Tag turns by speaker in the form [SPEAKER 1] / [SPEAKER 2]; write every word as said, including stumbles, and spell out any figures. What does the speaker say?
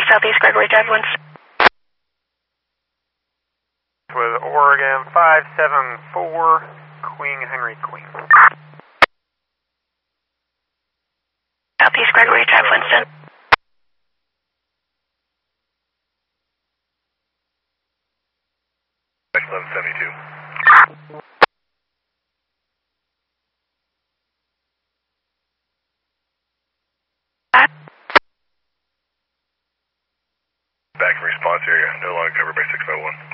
[SPEAKER 1] Southeast Gregory Drive, Winston.
[SPEAKER 2] With Oregon five seven four, Queen Henry Queen.
[SPEAKER 1] Southeast Gregory Drive, Winston.
[SPEAKER 3] eleven seventy-two. Back in response area, no longer covered by six five one.